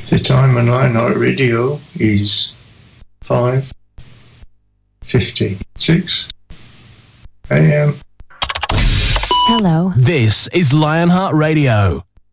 The time on Lionheart Radio is 5:56 a.m. Hello. This is Lionheart Radio.